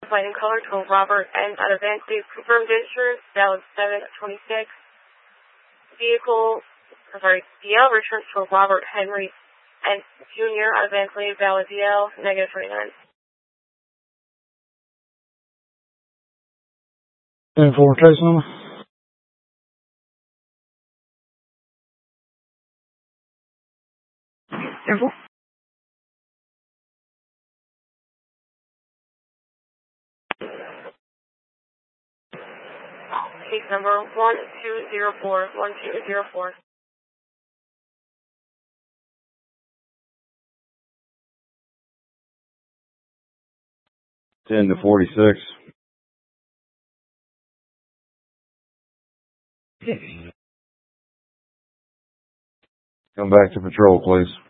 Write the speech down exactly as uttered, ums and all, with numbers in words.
Flight and color to Robert N. out of Van Cleve. Confirmed insurance, valid seven twenty-six. Vehicle, sorry, D L returns to Robert Henry and Junior out of Van Cleve, valid D L, negative twenty-nine. ten four, case number. ten four. Case number one two zero four, one two zero four. ten to forty-six. Come back to patrol, please.